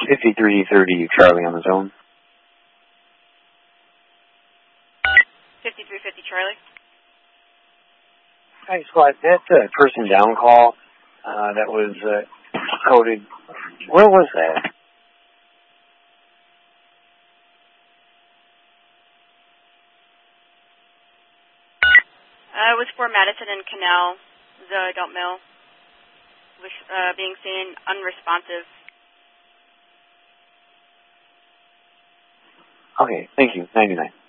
5330 Charlie on the zone. 5350 Charlie. Hi, Squad. That person down call that was coded, where was that? It was for Madison and Canal, the adult male, being seen unresponsive. Okay, thank you. 99.